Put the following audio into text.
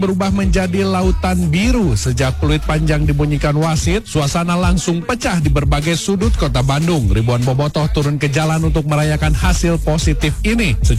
berubah menjadi lautan biru sejak peluit panjang dibunyikan wasit. Suasana langsung pecah di berbagai sudut kota Bandung. Ribuan bobotoh turun ke jalan untuk merayakan hasil positif ini.